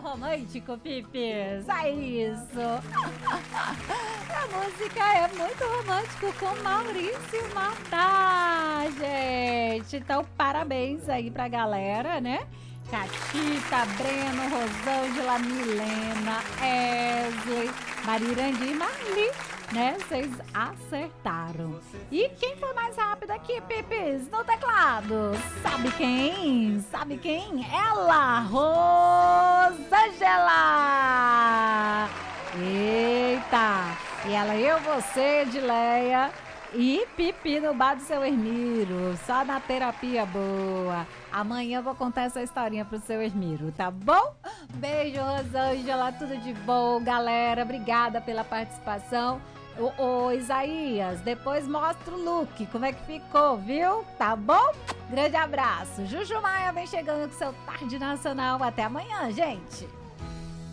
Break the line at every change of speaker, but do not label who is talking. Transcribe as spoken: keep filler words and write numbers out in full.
romântico, Pipis. É isso. A música é muito romântico com Maurício Matar, gente. Então, parabéns aí pra galera, né? Catita, Breno, Rosângela, Milena, Wesley, Marirandi e Marli, né? Vocês acertaram. E quem foi mais rápido aqui, Pipis, no teclado? Sabe quem? Sabe quem? Ela, Rosângela! Eita! E ela, eu, você, Edileia e Pipi no bar do seu Hermiro. Só na terapia boa. Amanhã eu vou contar essa historinha pro seu Hermiro, tá bom? Beijo, Rosângela, tudo de bom, galera. Obrigada pela participação. Ô, ô, Isaías, depois mostra o look, como é que ficou, viu? Tá bom? Grande abraço. Juju Maia vem chegando com seu Tarde Nacional. Até amanhã, gente.